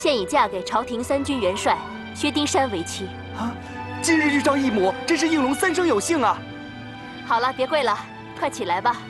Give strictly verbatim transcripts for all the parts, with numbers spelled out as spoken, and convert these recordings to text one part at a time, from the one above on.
现已嫁给朝廷三军元帅薛丁山为妻。 啊！今日遇着义母，真是应龙三生有幸啊！ 好了，别跪了，快起来吧。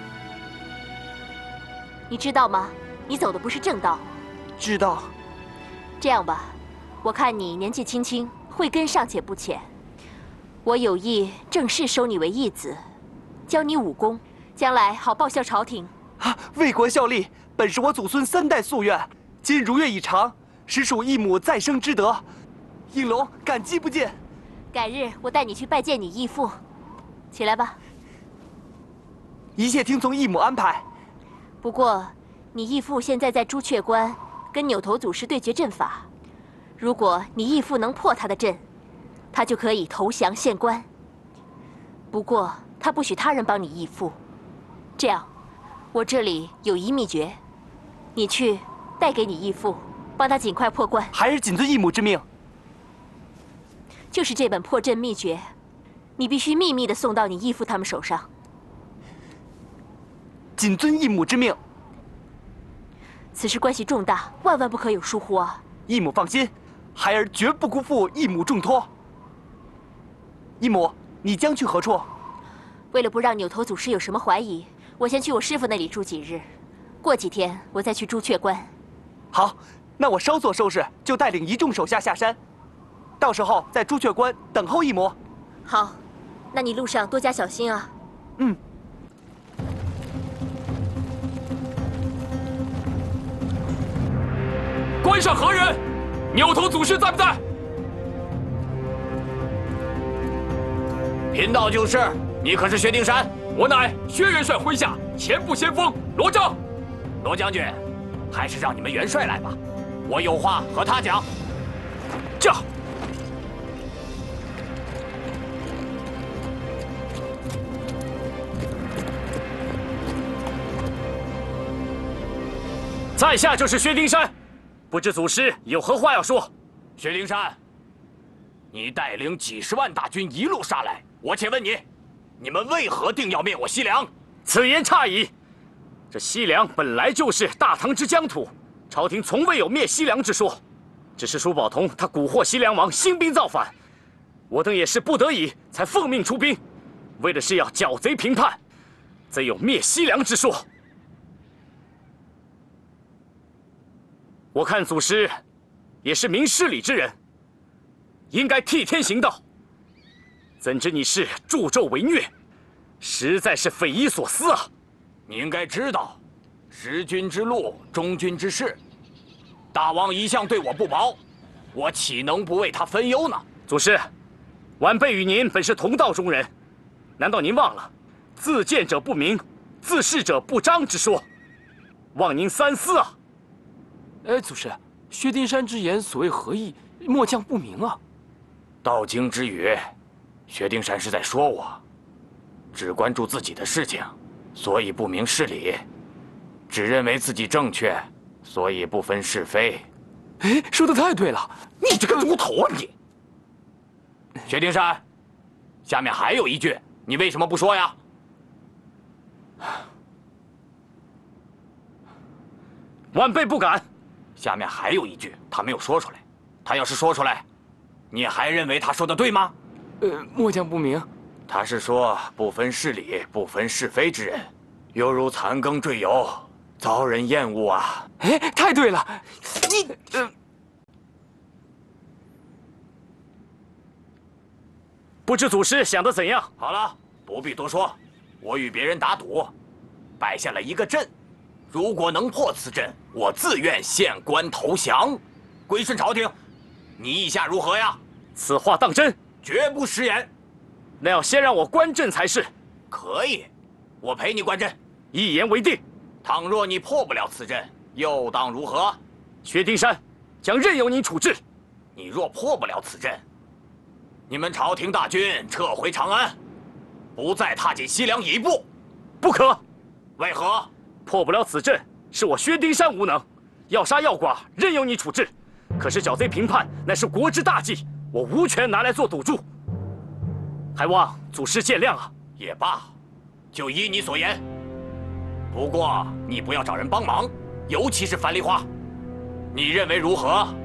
你知道吗？你走的不是正道。 知道。 这样吧，我看你年纪轻轻，慧根尚且不浅，我有意正式收你为义子，教你武功，将来好报效朝廷。 啊！为国效力，本是我祖孙三代夙愿，今如愿以偿，实属义母再生之德。应龙感激不尽。 改日我带你去拜见你义父。起来吧。 一切听从义母安排。 不过，你义父现在在朱雀关跟扭头祖师对决阵法，如果你义父能破他的阵，他就可以投降献官。不过，他不许他人帮你义父。这样，我这里有一秘诀，你去带给你义父，帮他尽快破关。 孩儿谨遵义母之命。 就是这本破阵秘诀，你必须秘密地送到你义父他们手上。 谨遵义母之命。 此事关系重大，万万不可有疏忽啊！ 义母放心，孩儿绝不辜负义母重托。义母，你将去何处？ 为了不让扭头祖师有什么怀疑，我先去我师傅那里住几日，过几天我再去朱雀关。 好，那我稍作收拾，就带领一众手下下山，到时候在朱雀关等候义母。 好，那你路上多加小心啊。 嗯。 关上何人？扭头祖师在不在？ 贫道就是。你可是薛丁山？ 我乃薛元帅麾下前部先锋罗章。 罗将军，还是让你们元帅来吧，我有话和他讲。 驾！在下就是薛丁山，不知祖师有何话要说？ 薛丁山，你带领几十万大军一路杀来，我且问你，你们为何定要灭我西凉？ 此言差矣。这西凉本来就是大唐之疆土，朝廷从未有灭西凉之说。只是舒宝同他蛊惑西凉王兴兵造反，我等也是不得已才奉命出兵，为的是要剿贼平叛，怎有灭西凉之说？我看祖师也是明事理之人，应该替天行道。怎知你是助纣为虐，实在是匪夷所思啊！ 你应该知道，识君之路，忠君之事。大王一向对我不薄，我岂能不为他分忧呢？ 祖师，晚辈与您本是同道中人，难道您忘了“自见者不明，自是者不彰”之说？望您三思啊！ 哎，祖师，薛丁山之言所谓何意？末将不明啊。 道经之语，薛丁山是在说我，只关注自己的事情，所以不明事理；只认为自己正确，所以不分是非。 哎，说的太对了！ 你这个猪头啊你！薛丁山，下面还有一句，你为什么不说呀？ 晚辈不敢。 下面还有一句，他没有说出来。他要是说出来，你还认为他说的对吗？ 呃，末将不明。 他是说不分事理、不分是非之人，犹如残羹赘油，遭人厌恶啊！ 哎，太对了！你呃， 不知祖师想得怎样？ 好了，不必多说。我与别人打赌，摆下了一个阵，如果能破此阵，我自愿献官投降，归顺朝廷。你意下如何呀？ 此话当真？ 绝不食言。 那要先让我观阵才是。 可以，我陪你观阵。 一言为定。 倘若你破不了此阵，又当如何？ 薛丁山将任由你处置。 你若破不了此阵，你们朝廷大军撤回长安，不再踏进西凉一步。 不可。 为何？ 破不了此阵，是我薛丁山无能，要杀要剐任由你处置。可是剿贼平叛乃是国之大计，我无权拿来做赌注，还望祖师见谅啊。 也罢，就依你所言。不过你不要找人帮忙，尤其是樊梨花。你认为如何？